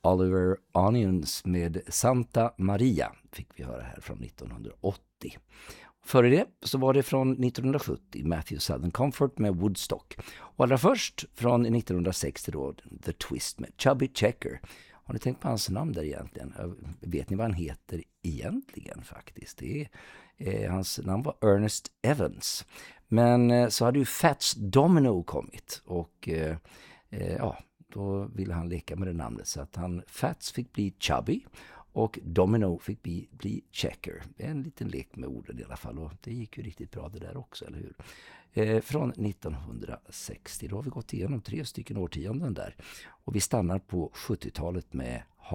Oliver Onions med Santa Maria fick vi höra här från 1980. Före det så var det från 1970 Matthew Southern Comfort med Woodstock. Och allra först från 1960 då The Twist med Chubby Checker. Har ni tänkt på hans namn där egentligen? Vet ni vad han heter egentligen faktiskt? Hans namn var Ernest Evans. Men så hade ju Fats Domino kommit och då ville han leka med det namnet så att Fats fick bli Chubby och Domino fick bli Checker. En liten lek med orden i alla fall och det gick ju riktigt bra det där också, eller hur? Från 1960, då har vi gått igenom 3 stycken årtionden där och vi stannar på 70-talet med